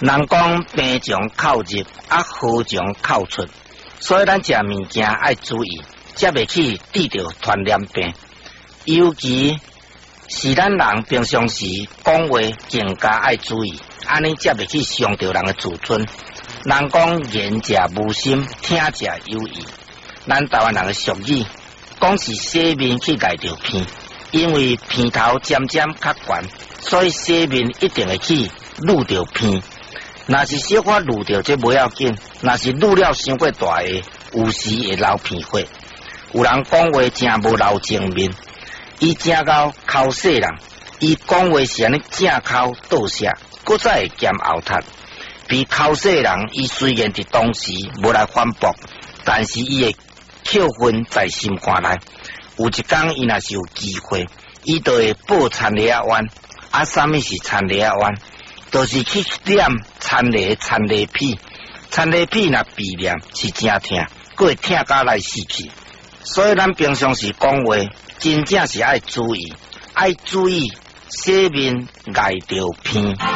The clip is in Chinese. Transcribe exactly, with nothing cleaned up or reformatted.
人讲病从口入，啊好从口出，所以咱食物件爱注意，才袂去得到传染病。尤其是咱人平常时讲话更加爱注意，安尼才袂去伤到人的自尊。人讲言者无心，听者有意。咱台湾人的俗语讲是洗面去盖着鼻，因为鼻头渐渐较悬，所以洗面一定会去愈着鼻。若是小可愈着，这不要紧；若是愈了伤过大个，有时会流鼻血。有人讲话真无留情面，伊正到口细人，伊讲话是安尼正口倒射，搁再会兼后塌。比口细人，伊虽然伫当时无来反驳，但是伊会扣分在心肝内。有一天伊若是有机会，伊就会报田螺仔丸。啊，啥物是田螺仔丸？就是去念田螺田螺屁，田螺屁若鼻念是真痛，佫会痛甲来死去。所以咱平常时讲话，真正是爱注意，爱注意洗面碍着鼻。